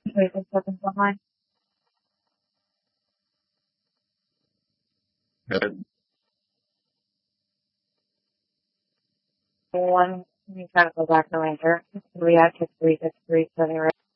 Wait a second behind. Good. One, let me try to go back to Ranger. Reactive 363 setting right.